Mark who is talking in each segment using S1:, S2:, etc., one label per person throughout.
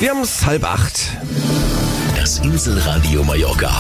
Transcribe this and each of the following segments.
S1: Wir haben es 7:30.
S2: Das Inselradio Mallorca.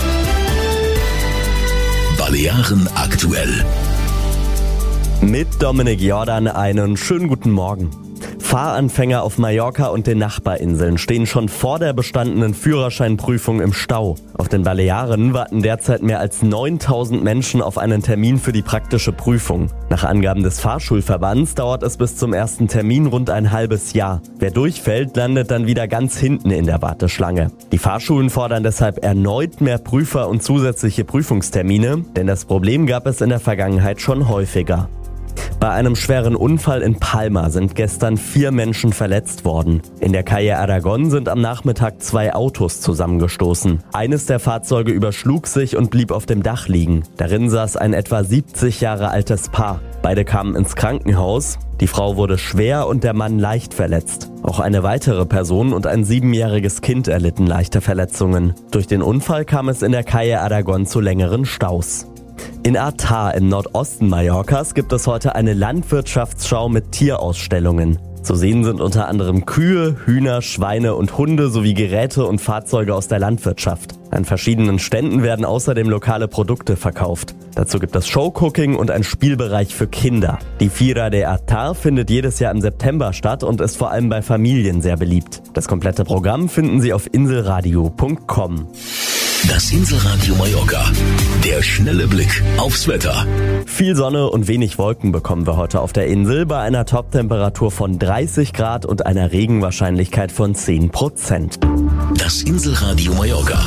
S2: Balearen aktuell.
S3: Mit Dominik Jordan einen schönen guten Morgen. Fahranfänger auf Mallorca und den Nachbarinseln stehen schon vor der bestandenen Führerscheinprüfung im Stau. Auf den Balearen warten derzeit mehr als 9.000 Menschen auf einen Termin für die praktische Prüfung. Nach Angaben des Fahrschulverbands dauert es bis zum ersten Termin rund ein halbes Jahr. Wer durchfällt, landet dann wieder ganz hinten in der Warteschlange. Die Fahrschulen fordern deshalb erneut mehr Prüfer und zusätzliche Prüfungstermine, denn das Problem gab es in der Vergangenheit schon häufiger. Bei einem schweren Unfall in Palma sind gestern 4 Menschen verletzt worden. In der Calle Aragon sind am Nachmittag 2 Autos zusammengestoßen. Eines der Fahrzeuge überschlug sich und blieb auf dem Dach liegen. Darin saß ein etwa 70 Jahre altes Paar. Beide kamen ins Krankenhaus. Die Frau wurde schwer und der Mann leicht verletzt. Auch eine weitere Person und ein 7-jähriges Kind erlitten leichte Verletzungen. Durch den Unfall kam es in der Calle Aragon zu längeren Staus. In Artar im Nordosten Mallorcas gibt es heute eine Landwirtschaftsschau mit Tierausstellungen. Zu sehen sind unter anderem Kühe, Hühner, Schweine und Hunde sowie Geräte und Fahrzeuge aus der Landwirtschaft. An verschiedenen Ständen werden außerdem lokale Produkte verkauft. Dazu gibt es Showcooking und einen Spielbereich für Kinder. Die Fira de Artar findet jedes Jahr im September statt und ist vor allem bei Familien sehr beliebt. Das komplette Programm finden Sie auf inselradio.com.
S2: Das Inselradio Mallorca. Der schnelle Blick aufs Wetter.
S3: Viel Sonne und wenig Wolken bekommen wir heute auf der Insel bei einer Toptemperatur von 30 Grad und einer Regenwahrscheinlichkeit von 10%.
S2: Das Inselradio Mallorca.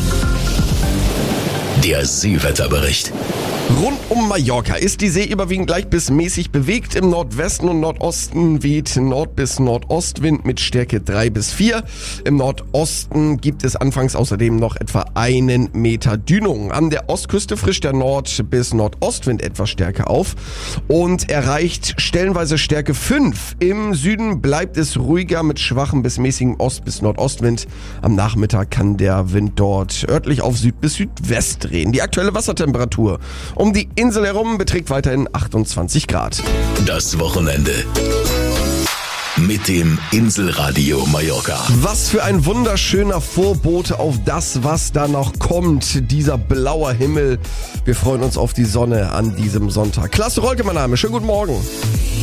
S2: Der Seewetterbericht.
S1: Rund um Mallorca ist die See überwiegend leicht bis mäßig bewegt. Im Nordwesten und Nordosten weht Nord- bis Nordostwind mit Stärke 3 bis 4. Im Nordosten gibt es anfangs außerdem noch etwa 1 Meter Dünung. An der Ostküste frischt der Nord- bis Nordostwind etwas stärker auf und erreicht stellenweise Stärke 5. Im Süden bleibt es ruhiger mit schwachem bis mäßigem Ost- bis Nordostwind. Am Nachmittag kann der Wind dort örtlich auf Süd- bis Südwest drehen. Die aktuelle Wassertemperatur um die Insel herum beträgt weiterhin 28 Grad.
S2: Das Wochenende mit dem Inselradio Mallorca.
S1: Was für ein wunderschöner Vorbote auf das, was da noch kommt. Dieser blaue Himmel. Wir freuen uns auf die Sonne an diesem Sonntag. Klasse Rolke, mein Name. Schönen guten Morgen.